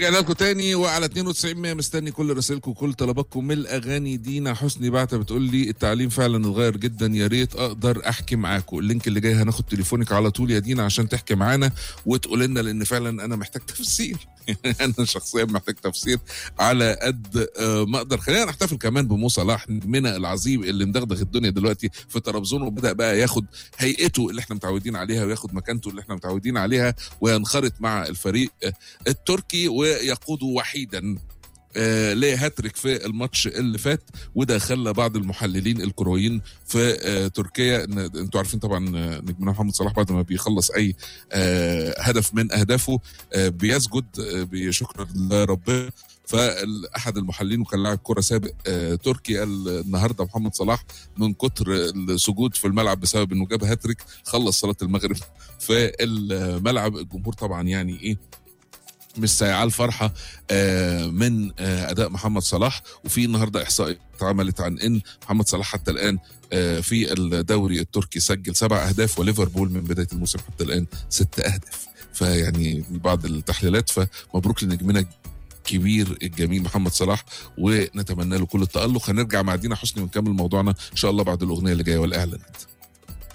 رجعنا لكم تاني وعلى 92 مستني كل رسائلكم وكل طلباتكم من الاغاني. دينا حسني بعتها بتقول لي التعليم فعلا اتغير جدا، يا ريت اقدر احكي معاكم. اللينك اللي جاي هناخد تليفونك على طول يا دينا عشان تحكي معانا وتقول لنا، لان فعلا انا محتاج تفسير. انا شخصيا محتاج تفسير على قد ما اقدر. خلينا نحتفل كمان بمو صلاح نجمنا العظيم اللي مدغدغ الدنيا دلوقتي في طرابزون، وبدا بقى ياخد هيئته اللي احنا متعودين عليها وياخد مكانته اللي احنا متعودين عليها وينخرط مع الفريق التركي ويقود وحيدا لهاتريك في الماتش اللي فات. وده خلى بعض المحللين الكرويين في تركيا، انتوا عارفين طبعا نجمنا محمد صلاح بعد ما بيخلص اي هدف من اهدافه بيسجد بشكر لربنا. فاحد المحللين وكان لاعب كره سابق تركي قال النهارده محمد صلاح من كتر السجود في الملعب بسبب انه جاب هاتريك خلص صلاه المغرب في الملعب. الجمهور طبعا يعني ايه مش سايعة الفرحة من أداء محمد صلاح. وفي النهاردة إحصائية اتعملت عن إن محمد صلاح حتى الآن في الدوري التركي سجل 7 أهداف، وليفربول من بداية الموسم حتى الآن 6 أهداف. فيعني بعض التحليلات، فمبروك لنجمنا كبير الجميل محمد صلاح ونتمنى له كل التألق. هنرجع مع دينا حسني ونكمل موضوعنا إن شاء الله بعد الأغنية اللي جاية والإعلانات.